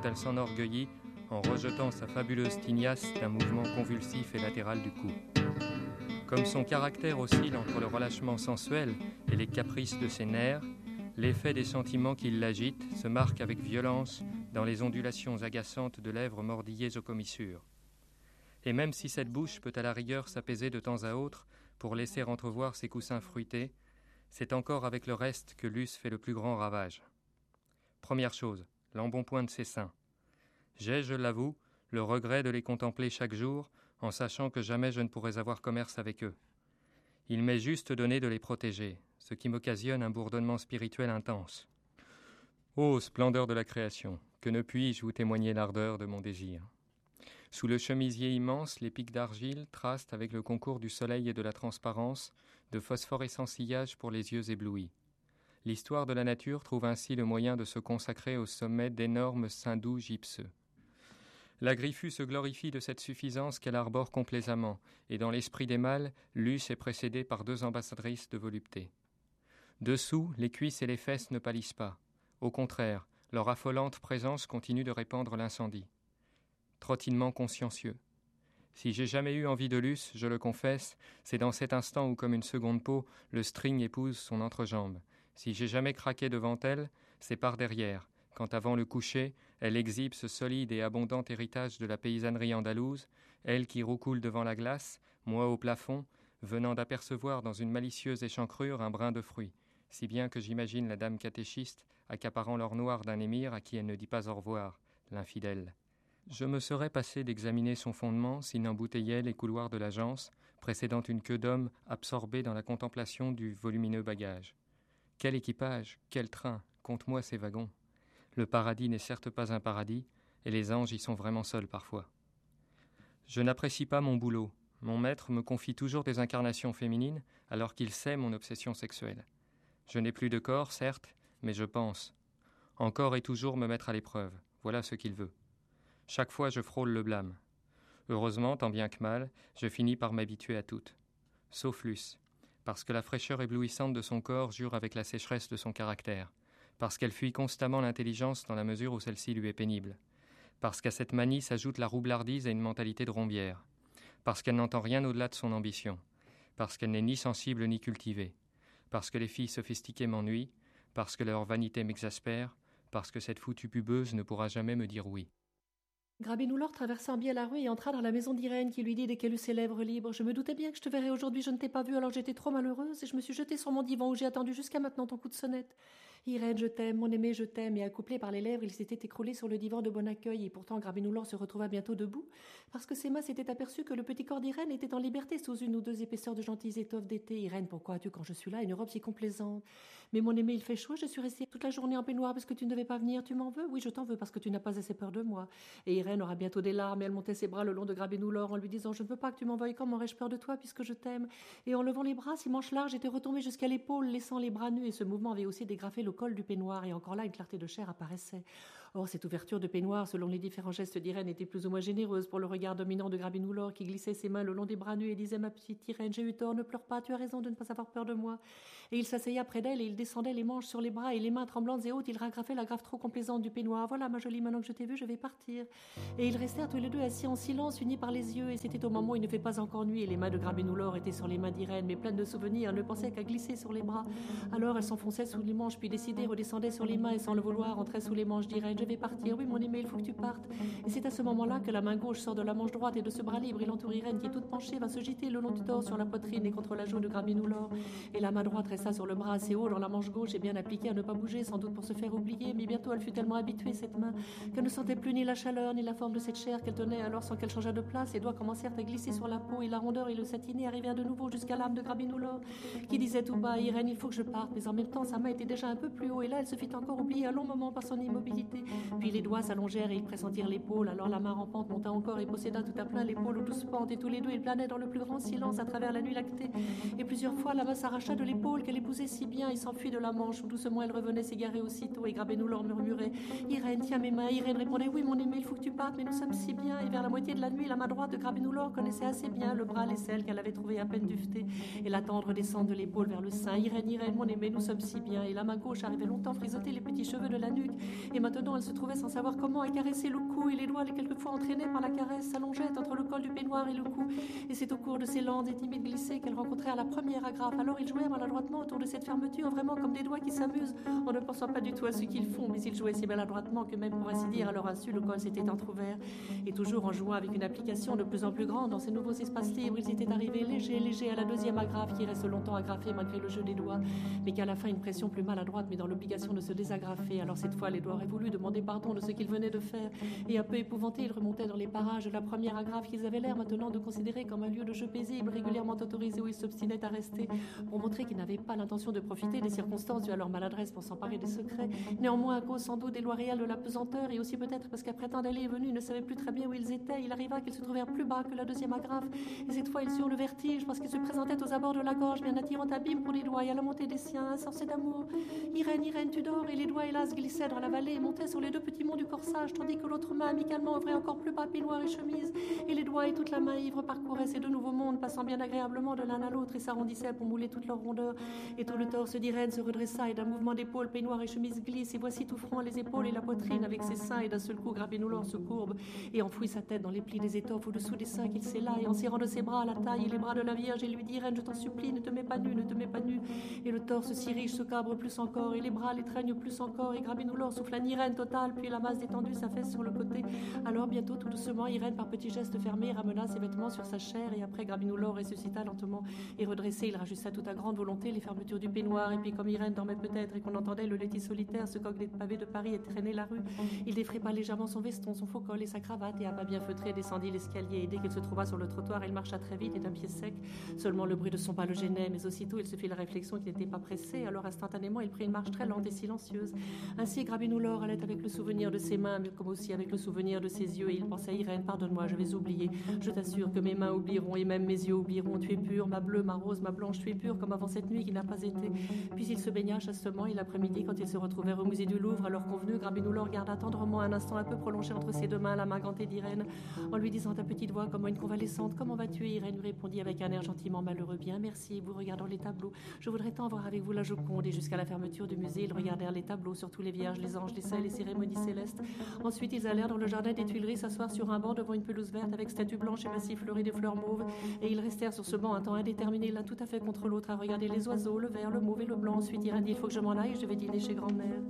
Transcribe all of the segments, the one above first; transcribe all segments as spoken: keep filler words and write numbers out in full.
elle s'enorgueillit en rejetant sa fabuleuse tignasse d'un mouvement convulsif et latéral du cou. Comme son caractère oscille entre le relâchement sensuel et les caprices de ses nerfs, l'effet des sentiments qui l'agitent se marque avec violence dans les ondulations agaçantes de lèvres mordillées aux commissures. Et même si cette bouche peut à la rigueur s'apaiser de temps à autre pour laisser entrevoir ses coussins fruités, c'est encore avec le reste que Luce fait le plus grand ravage. Première chose, l'embonpoint de ses seins. J'ai, je l'avoue, le regret de les contempler chaque jour, en sachant que jamais je ne pourrais avoir commerce avec eux. Il m'est juste donné de les protéger, ce qui m'occasionne un bourdonnement spirituel intense. Ô splendeur de la création, que ne puis-je vous témoigner l'ardeur de mon désir. Sous le chemisier immense, les pics d'argile tracent avec le concours du soleil et de la transparence de phosphorescents sillages pour les yeux éblouis. L'histoire de la nature trouve ainsi le moyen de se consacrer au sommet d'énormes seins doux gypseux. La Griffue se glorifie de cette suffisance qu'elle arbore complaisamment, et dans l'esprit des mâles, Luce est précédée par deux ambassadrices de volupté. Dessous, les cuisses et les fesses ne pâlissent pas. Au contraire, leur affolante présence continue de répandre l'incendie. Trottinement consciencieux. Si j'ai jamais eu envie de Luce, je le confesse, c'est dans cet instant où, comme une seconde peau, le string épouse son entrejambe. Si j'ai jamais craqué devant elle, c'est par derrière, quand avant le coucher, elle exhibe ce solide et abondant héritage de la paysannerie andalouse, elle qui roucoule devant la glace, moi au plafond, venant d'apercevoir dans une malicieuse échancrure un brin de fruit, si bien que j'imagine la dame catéchiste accaparant l'or noir d'un émir à qui elle ne dit pas au revoir, l'infidèle. Je me serais passé d'examiner son fondement s'il n'embouteillait les couloirs de l'agence, précédant une queue d'homme absorbée dans la contemplation du volumineux bagage. Quel équipage, quel train, compte-moi ces wagons. Le paradis n'est certes pas un paradis, et les anges y sont vraiment seuls parfois. Je n'apprécie pas mon boulot. Mon maître me confie toujours des incarnations féminines, alors qu'il sait mon obsession sexuelle. Je n'ai plus de corps, certes, mais je pense. Encore et toujours me mettre à l'épreuve, voilà ce qu'il veut. Chaque fois je frôle le blâme. Heureusement, tant bien que mal, je finis par m'habituer à toutes. Sauf Luce, parce que la fraîcheur éblouissante de son corps jure avec la sécheresse de son caractère, parce qu'elle fuit constamment l'intelligence dans la mesure où celle-ci lui est pénible, parce qu'à cette manie s'ajoute la roublardise et une mentalité de rombière, parce qu'elle n'entend rien au-delà de son ambition, parce qu'elle n'est ni sensible ni cultivée, parce que les filles sophistiquées m'ennuient, parce que leur vanité m'exaspère, parce que cette foutue pubeuse ne pourra jamais me dire oui. Grabénoulor traversa bien la rue et entra dans la maison d'Irène qui lui dit dès qu'elle eut ses lèvres libres « Je me doutais bien que je te verrais aujourd'hui, je ne t'ai pas vue, alors j'étais trop malheureuse et je me suis jetée sur mon divan où j'ai attendu jusqu'à maintenant ton coup de sonnette. Irène, je t'aime, mon aimé, je t'aime. » Et accouplé par les lèvres, il s'était écroulé sur le divan de bon accueil et pourtant Grabénoulor se retrouva bientôt debout parce que ses mains s'étaient aperçues que le petit corps d'Irène était en liberté sous une ou deux épaisseurs de gentilles étoffes d'été. « Irène, pourquoi as-tu quand je suis là une robe si complaisante ? Mais mon aimé, il fait chaud, je suis restée toute la journée en peignoir parce que tu ne devais pas venir, tu m'en veux ? Oui, je t'en veux parce que tu n'as pas assez peur de moi. » Et Irène aura bientôt des larmes et elle montait ses bras le long de Grabénoulor en lui disant « Je ne veux pas que tu m'en veuilles, comment aurais-je peur de toi puisque je t'aime ?» Et en levant les bras, ses manches larges étaient retombées jusqu'à l'épaule, laissant les bras nus, et ce mouvement avait aussi dégrafé le col du peignoir, et encore là une clarté de chair apparaissait. Or, cette ouverture de peignoir, selon les différents gestes d'Irène, était plus ou moins généreuse pour le regard dominant de Grabénoulor qui glissait ses mains le long des bras nus et disait « Ma petite Irène, j'ai eu tort, ne pleure pas, tu as raison de ne pas avoir peur de moi. » Et il s'asseyait près d'elle et il descendait les manches sur les bras et les mains tremblantes et hautes, il ragrafait la graffe trop complaisante du peignoir. « Voilà, ma jolie, maintenant que je t'ai vue, je vais partir. » Et ils restèrent tous les deux assis en silence, unis par les yeux, et c'était au moment où il ne fait pas encore nuit et les mains de Grabénoulor étaient sur les mains d'Irène, mais pleines de souvenirs, elle ne pensait qu'à glisser sur les bras. Alors elle s'enfonçait sous les manches, puis décidée, redescendait sur les mains et sans le vouloir, entrait sous les manches d'Irène. « Je vais partir, oui mon aimé, il faut que tu partes. » Et c'est à ce moment-là que la main gauche sort de la manche droite et de ce bras libre, il entoure Irène qui est toute penchée, va se jeter le long du torse sur la poitrine et contre la joue de Grabénoulor. Et la main droite resta sur le bras assez haut dans la manche gauche et bien appliquée à ne pas bouger, sans doute pour se faire oublier, mais bientôt elle fut tellement habituée, cette main, qu'elle ne sentait plus ni la chaleur ni la forme de cette chair qu'elle tenait alors sans qu'elle changeât de place. Ses doigts commencèrent à glisser sur la peau et la rondeur et le satiné arrivèrent de nouveau jusqu'à l'âme de Grabénoulor qui disait tout bas « Irène, il faut que je parte », mais en même temps sa main était déjà un peu plus haut et là elle se fit encore oublier un long moment par son immobilité. Puis les doigts s'allongèrent et ils pressentirent l'épaule, alors la main rampante monta encore et posséda tout à plein l'épaule aux douces pentes et tous les deux ils planaient dans le plus grand silence à travers la nuit lactée. Et plusieurs fois la main s'arracha de l'épaule qu'elle épousait si bien et s'enfuit de la manche où doucement elle revenait s'égarer aussitôt et Grabénoulor murmurait « Irène, tiens mes mains. » Irène répondait « Oui mon aimé, il faut que tu partes, mais nous sommes si bien. » Et vers la moitié de la nuit, la main droite de Grabénoulor connaissait assez bien le bras, l'aisselle qu'elle avait trouvé à peine duvetée et la tendre descente de l'épaule vers le sein. « Irène, Irène, mon aimé, nous sommes si bien. » Et la main gauche gauche arrivait longtemps frisoter les petits cheveux de la nuque, et maintenant elle se trouvait sans savoir comment à caresser le cou, et les doigts, les quelquefois entraînés par la caresse, s'allongeaient entre le col du peignoir et le cou, et c'est au cours de ces lentes et timides glissées qu'elle rencontrait à la première agrafe. Alors ils jouaient maladroitement autour de cette fermeture, vraiment comme des doigts qui s'amusent, en ne pensant pas du tout à ce qu'ils font, mais ils jouaient si maladroitement que même pour ainsi dire à leur insu, le col s'était entrouvert, et toujours en jouant avec une application de plus en plus grande dans ces nouveaux espaces libres, ils étaient arrivés légers, légers à la deuxième agrafe qui reste longtemps agrafée malgré le jeu des doigts, mais qu'à la fin une pression plus maladroite mais dans l'obligation de se désagrafer. Alors cette fois les doigts auraient voulu demander pardon de ce qu'ils venaient de faire, et un peu épouvantés ils remontaient dans les parages de la première agrafe qu'ils avaient l'air maintenant de considérer comme un lieu de jeu paisible régulièrement autorisé où ils s'obstinaient à rester pour montrer qu'ils n'avaient pas l'intention de profiter des circonstances dues à leur maladresse pour s'emparer des secrets, néanmoins à cause sans doute des lois réelles de la pesanteur, et aussi peut-être parce qu'après tant d'allées et venues ils ne savaient plus très bien où ils étaient. Il arriva qu'ils se trouvèrent plus bas que la deuxième agrafe, et cette fois ils eurent le vertige parce qu'ils se présentaient aux abords de la gorge, bien attirant abîme pour les doigts, et à la montée des siens, insensé d'amour. Irène, Irène, tu dors, et les doigts hélas glissaient dans la vallée et montaient sur les deux petits monts du corsage, tandis que l'autre main amicalement ouvrait encore plus bas peignoir et chemise, et les doigts et toute la main ivre parcouraient ces deux nouveaux mondes, passant bien agréablement de l'un à l'autre et s'arrondissaient pour mouler toute leur rondeur, et tout le torse d'Irène se redressa, et d'un mouvement d'épaule peignoir et chemise glisse, et voici tout franc les épaules et la poitrine avec ses seins, et d'un seul coup Grabénoulor se courbe et enfouit sa tête dans les plis des étoffes au-dessous des seins qu'il s'éla, et en serrant de ses bras la taille et les bras de la Vierge, et lui dit: Reine, je t'en supplie, ne te mets pas nu, ne te mets pas nu. Et le torse si riche se cabre plus encore, et les bras l'étreignent plus encore, et Grabénoulor souffle un Irène totale, puis la masse détendue s'affaisse sur le côté. Alors bientôt, tout doucement, Irène par petits gestes fermés ramena ses vêtements sur sa chair, et après Grabénoulor ressuscita lentement et redressé, il rajusta tout à grande volonté les fermetures du peignoir, et puis comme Irène dormait peut-être et qu'on entendait le laitier solitaire, ce coq des pavés de Paris et traîner la rue, il défripa légèrement son veston, son faux col et sa cravate, et à pas bien feutré descendit l'escalier, et dès qu'il se trouva sur le trottoir, il marcha très vite et d'un pied sec. Seulement le bruit de son pas le gênait, mais aussitôt il se fit la réflexion qu'il n'était pas pressé, alors instantanément il prit une marche très lente et silencieuse. Ainsi Grabénoulor allait avec le souvenir de ses mains, mais comme aussi avec le souvenir de ses yeux, et il pensait: Irène, pardonne-moi, je vais oublier. Je t'assure que mes mains oublieront, et même mes yeux oublieront. Tu es pure, ma bleue, ma rose, ma blanche, tu es pure comme avant cette nuit qui n'a pas été. Puis il se baigna chastement, et l'après-midi, quand ils se retrouvèrent au musée du Louvre, à l'heure convenue, Grabénoulor garda tendrement un instant un peu prolongé entre ses deux mains la main gantée d'Irène, en lui disant à petite voix comme une convalescente: Comment vas-tu? Irène lui répondit avec un air gentiment malheureux: Bien, merci, vous regardant les tableaux. Je voudrais tant voir avec vous la Joconde. Et jusqu'à la fermeture du musée, ils regardèrent les tableaux, surtout les vierges, les anges, les saints, les cérémonies célestes. Ensuite, ils allèrent dans le jardin des Tuileries s'asseoir sur un banc devant une pelouse verte avec statues blanches et massifs fleuris de fleurs mauves. Et ils restèrent sur ce banc un temps indéterminé, l'un tout à fait contre l'autre, à regarder les oiseaux, le vert, le mauve et le blanc. Ensuite, Irène dit: Il faut que je m'en aille, je vais dîner chez grand-mère.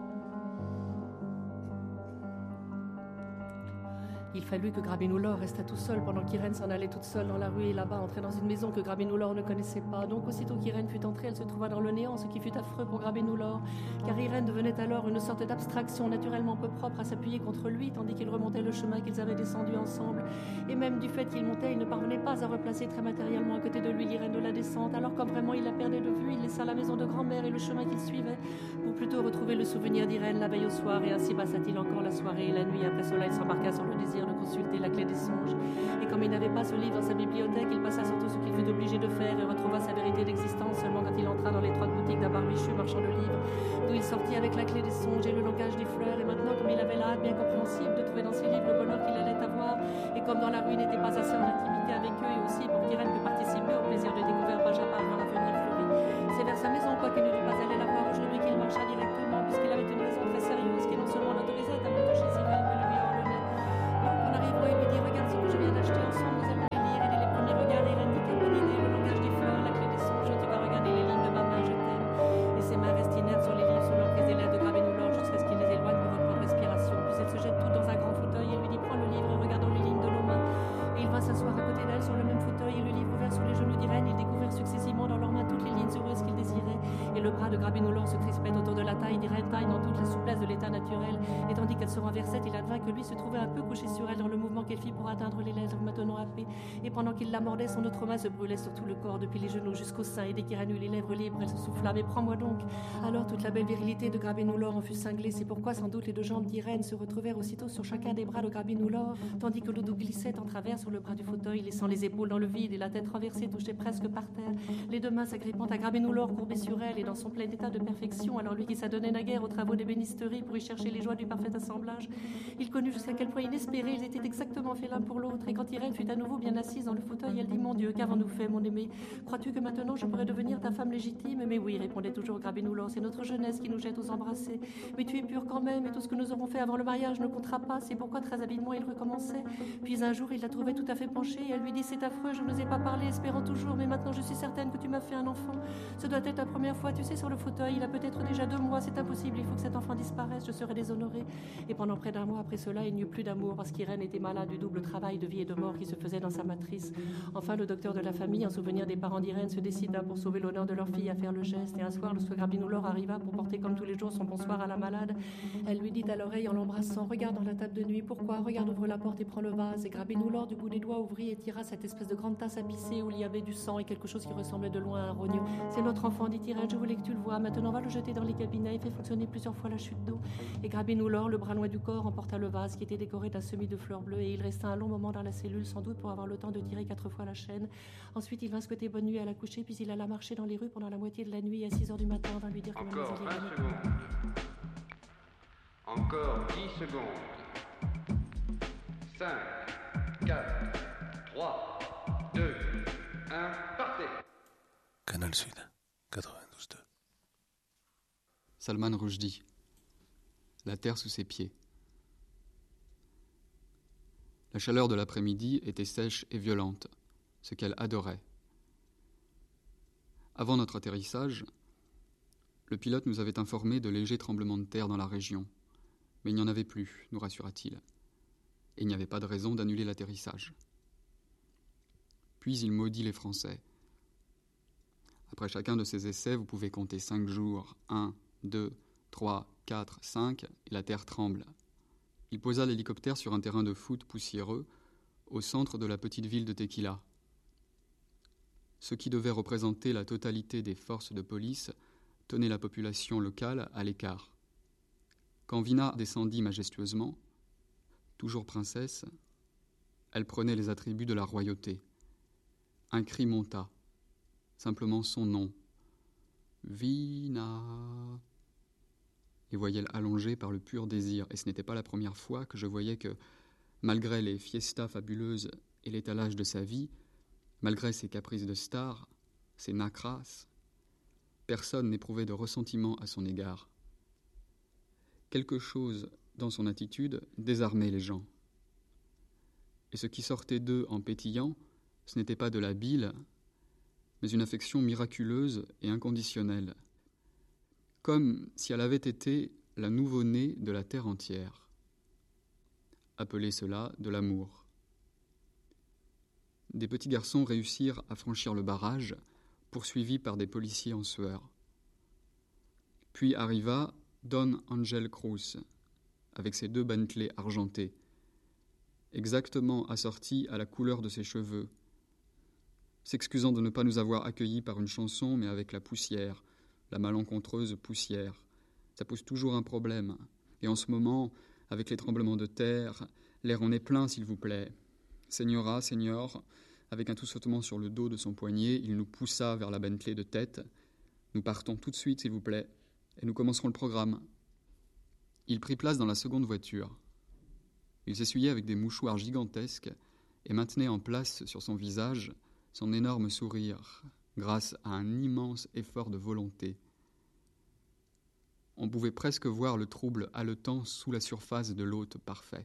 Il fallut que Grabénoulor restât tout seul pendant qu'Irène s'en allait toute seule dans la rue et là-bas entrait dans une maison que Grabénoulor ne connaissait pas. Donc aussitôt qu'Irène fut entrée, elle se trouva dans le néant, ce qui fut affreux pour Grabénoulor, car Irène devenait alors une sorte d'abstraction naturellement peu propre à s'appuyer contre lui, tandis qu'il remontait le chemin qu'ils avaient descendu ensemble. Et même du fait qu'il montait, il ne parvenait pas à replacer très matériellement à côté de lui l'Irène de la descente. Alors comme vraiment il la perdait de vue, il laissa la maison de grand-mère et le chemin qu'il suivait pour plutôt retrouver le souvenir d'Irène la veille au soir, et ainsi passa-t-il encore la soirée et la nuit. Après cela, il s'embarqua sur le désir de consulter la clé des songes, et comme il n'avait pas ce livre dans sa bibliothèque, il passa surtout ce qu'il fut obligé de faire et retrouva sa vérité d'existence seulement quand il entra dans l'étroite boutique d'un barbichu marchand de livres, d'où il sortit avec la clé des songes et le langage des fleurs. Et maintenant, comme il avait la hâte bien compréhensible de trouver dans ses livres le bonheur qu'il allait avoir, et comme dans la rue il n'était pas assez en intimité avec eux, et aussi pour qu'Irène pût participer au plaisir de découvrir page à page leur avenir fleuri, c'est vers sa maison, quoiqu'il ne dût pas aller la voir aujourd'hui, qu'il marcha directement, puisqu'il avait une raison très sérieuse qui non seulement l'autorisait à monter chez Irène, mais lui ordonnait. Donc en arrivant, il lui dit: Regarde ce que je viens d'acheter, ensemble nous allons les lire. Et dès les premiers regards, Irène dit: Quelle bonne idée, le langage des fleurs, la clé des songes, tu vas regarder les lignes de ma main, je t'aime. Et ses mains restent inertes sur les livres sous l'emprise des lèvres de Grabénoulor jusqu'à ce qu'il les éloigne pour reprendre respiration. Puis elle se jette toute dans un grand fauteuil et lui dit: Prends le livre et regardons les lignes de nos mains. Et il vint s'asseoir à côté d'elle sur le même fauteuil, et le livre ouvert sur les genoux d'Irène, ils découvrirent successivement dans leurs mains toutes les lignes heureuses qu'ils désiraient. Et le bras de Grabénoulor se crispait autour de la taille d'Irène, taille dans toute la souplesse de l'état naturel. Et tandis qu'elle se renversait, il advint que lui se trouvait un peu couché sur elle dans le mouvement qu'elle fit pour atteindre les lèvres maintenant happées. Et pendant qu'il la mordait, son autre main se brûlait sur tout le corps, depuis les genoux jusqu'au sein. Et dès qu'Irène eut les lèvres libres, elle se souffla: Mais prends-moi donc. Alors toute la belle virilité de Grabénoulor en fut cinglée. C'est pourquoi sans doute les deux jambes d'Irène se retrouvèrent aussitôt sur chacun des bras de Grabénoulor, tandis que le dos glissait en travers sur le bras du fauteuil, laissant les épaules dans le vide et la tête renversée touchait presque par terre, les deux mains s'agrippant à Grabénoulor courbé sur elle et dans son plein état de perfection, alors lui qui s'adonnait naguère aux travaux d'ébénisterie pour y chercher les joies du parfait assemblage assemblage. Il connut jusqu'à quel point inespéré ils étaient exactement faits l'un pour l'autre. Et quand Irène fut à nouveau bien assise dans le fauteuil, elle dit « Mon Dieu, qu'avons-nous fait, mon aimé? Crois-tu que maintenant je pourrais devenir ta femme légitime ?» « Mais oui, répondait toujours Grabénoulos, c'est notre jeunesse qui nous jette aux embrassés. Mais tu es pure quand même, et tout ce que nous aurons fait avant le mariage ne comptera pas. C'est pourquoi très habilement il recommençait. Puis un jour il la trouvait tout à fait penchée, et elle lui dit « C'est affreux, je n'osais pas parler, espérant toujours, mais maintenant je suis certaine que tu m'as fait un enfant. Ce doit être la première fois, tu sais, sur le fauteuil, il a peut-être déjà deux mois, c'est impossible, il faut que cet enfant disparaisse, je serai déshonorée. » Et pendant près d'un mois après cela, il n'y eut plus d'amour, parce qu'Irène était malade du double travail de vie et de mort qui se faisait dans sa matrice. Enfin, le docteur de la famille, en souvenir des parents d'Irène, se décida pour sauver l'honneur de leur fille à faire le geste. Et un soir, lorsque Grabénoulos arriva pour porter comme tous les jours son bonsoir à la malade, elle lui dit à l'oreille en l'embrassant « Regarde dans la table de nuit, pourquoi? Regarde, ouvre la porte et prends le vase. » Et Grabénoulos, du bout des doigts, ouvrit et tira cette espèce de grande tasse à pisser où il y avait du sang et quelque chose qui ressemblait de loin à un rognon. « C'est notre enfant, dit Irène, je voulais que tu le vois. Maintenant, va le jeter dans les cabinets et fais fonctionner plusieurs fois la chute d'eau. » Et Grabénoulos, le bras loin du corps, emporta le vase qui était décoré d'un semis de fleurs bleues et il resta un long moment dans la cellule, sans doute pour avoir le temps de tirer quatre fois la chaîne. Ensuite, il vint souhaiter bonne nuit à la coucher, puis il alla marcher dans les rues pendant la moitié de la nuit et à six heures du matin, on vint lui dire que Encore mademoiselle vingt secondes. Encore dix secondes. cinq, quatre, trois, deux, un, partez. Canal Sud, quatre-vingt-douze deux. Salman Rushdie. La terre sous ses pieds. La chaleur de l'après-midi était sèche et violente, ce qu'elle adorait. Avant notre atterrissage, le pilote nous avait informé de légers tremblements de terre dans la région, mais il n'y en avait plus, nous rassura-t-il, et il n'y avait pas de raison d'annuler l'atterrissage. Puis il maudit les Français. Après chacun de ces essais, vous pouvez compter cinq jours, un, deux, trois, quatre, cinq, et la terre tremble. Il posa l'hélicoptère sur un terrain de foot poussiéreux au centre de la petite ville de Tequila. Ce qui devait représenter la totalité des forces de police tenait la population locale à l'écart. Quand Vina descendit majestueusement, toujours princesse, elle prenait les attributs de la royauté. Un cri monta, simplement son nom. Vina. Les voyelles allongées par le pur désir, et ce n'était pas la première fois que je voyais que, malgré les fiestas fabuleuses et l'étalage de sa vie, malgré ses caprices de star, ses nacras, personne n'éprouvait de ressentiment à son égard. Quelque chose dans son attitude désarmait les gens. Et ce qui sortait d'eux en pétillant, ce n'était pas de la bile, mais une affection miraculeuse et inconditionnelle, comme si elle avait été la nouveau-née de la terre entière. Appelez cela de l'amour. Des petits garçons réussirent à franchir le barrage, poursuivis par des policiers en sueur. Puis arriva Don Angel Cruz, avec ses deux Bentley argentés, exactement assortis à la couleur de ses cheveux, s'excusant de ne pas nous avoir accueillis par une chanson, mais avec la poussière, la malencontreuse poussière. Ça pose toujours un problème. Et en ce moment, avec les tremblements de terre, l'air en est plein, s'il vous plaît. Señora, Seigneur, avec un tout sautement sur le dos de son poignet, il nous poussa vers la Bentley de tête. Nous partons tout de suite, s'il vous plaît, et nous commencerons le programme. Il prit place dans la seconde voiture. Il s'essuyait avec des mouchoirs gigantesques et maintenait en place sur son visage son énorme sourire, grâce à un immense effort de volonté. On pouvait presque voir le trouble haletant sous la surface de l'hôte parfait.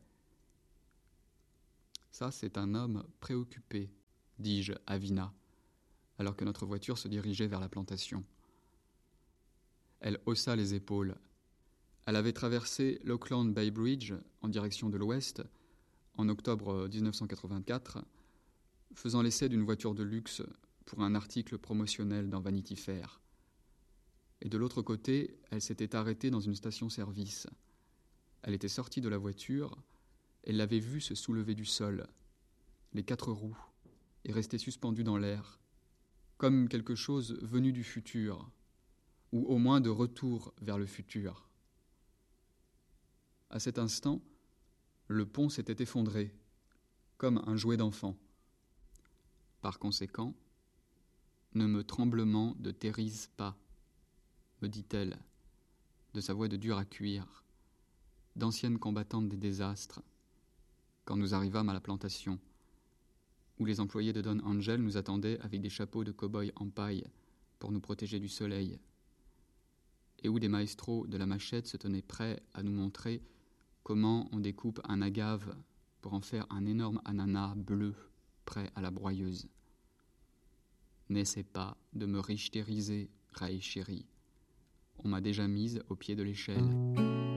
Ça, c'est un homme préoccupé, dis-je à Vina, alors que notre voiture se dirigeait vers la plantation. Elle haussa les épaules. Elle avait traversé l'Auckland Bay Bridge en direction de l'ouest en octobre dix-neuf cent quatre-vingt-quatre, faisant l'essai d'une voiture de luxe pour un article promotionnel dans Vanity Fair. Et de l'autre côté, elle s'était arrêtée dans une station-service. Elle était sortie de la voiture, elle l'avait vue se soulever du sol, les quatre roues, et rester suspendue dans l'air, comme quelque chose venu du futur, ou au moins de retour vers le futur. À cet instant, le pont s'était effondré, comme un jouet d'enfant. Par conséquent, ne me tremblement de terrise pas, me dit-elle, de sa voix de dur à cuire. d'anciennes combattantes des désastres, quand nous arrivâmes à la plantation, où les employés de Don Angel nous attendaient avec des chapeaux de cow-boy en paille pour nous protéger du soleil, et où des maestros de la machette se tenaient prêts à nous montrer comment on découpe un agave pour en faire un énorme ananas bleu prêt à la broyeuse. N'essaie pas de me richtériser, Rae chérie. On m'a déjà mise au pied de l'échelle.